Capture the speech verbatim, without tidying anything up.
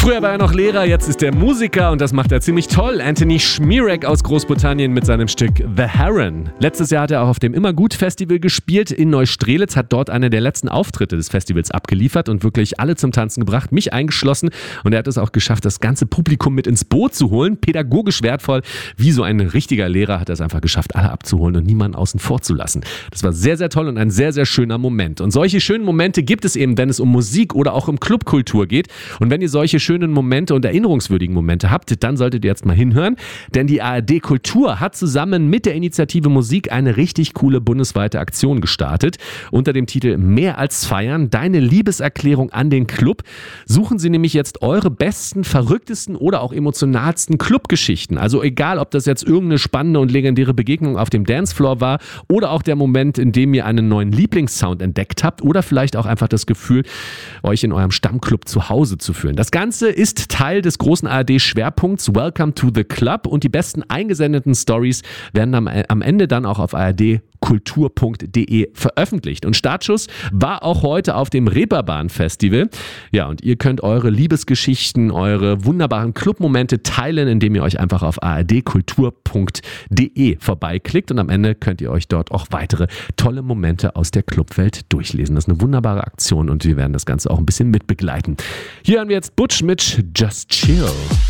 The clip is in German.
Früher war er noch Lehrer, jetzt ist er Musiker und das macht er ziemlich toll. Anthony Schmierek aus Großbritannien mit seinem Stück The Heron. Letztes Jahr hat er auch auf dem Immergut-Festival gespielt in Neustrelitz, hat dort einer der letzten Auftritte des Festivals abgeliefert und wirklich alle zum Tanzen gebracht, mich eingeschlossen. Und er hat es auch geschafft, das ganze Publikum mit ins Boot zu holen. Pädagogisch wertvoll, wie so ein richtiger Lehrer hat er es einfach geschafft, alle abzuholen und niemanden außen vor zu lassen. Das war sehr, sehr toll und ein sehr, sehr schöner Moment. Und solche schönen Momente gibt es eben, wenn es um Musik oder auch um Clubkultur geht. Und wenn ihr solche schönen Momente und erinnerungswürdigen Momente habt, dann solltet ihr jetzt mal hinhören, denn die A R D Kultur hat zusammen mit der Initiative Musik eine richtig coole bundesweite Aktion gestartet. Unter dem Titel Mehr als feiern, deine Liebeserklärung an den Club, suchen sie nämlich jetzt eure besten, verrücktesten oder auch emotionalsten Clubgeschichten. Also egal, ob das jetzt irgendeine spannende und legendäre Begegnung auf dem Dancefloor war oder auch der Moment, in dem ihr einen neuen Lieblingssound entdeckt habt oder vielleicht auch einfach das Gefühl, euch in eurem Stammclub zu Hause zu fühlen. Das Ganze ist Teil des großen A R D-Schwerpunkts Welcome to the Club und die besten eingesendeten Stories werden am, am Ende dann auch auf a r d kultur punkt d e veröffentlicht. Und Startschuss war auch heute auf dem Reeperbahn-Festival. Ja, und ihr könnt eure Liebesgeschichten, eure wunderbaren Clubmomente teilen, indem ihr euch einfach auf a r d kultur punkt d e vorbeiklickt und am Ende könnt ihr euch dort auch weitere tolle Momente aus der Clubwelt durchlesen. Das ist eine wunderbare Aktion und wir werden das Ganze auch ein bisschen mitbegleiten. Hier haben wir jetzt Butch mit Just Chill.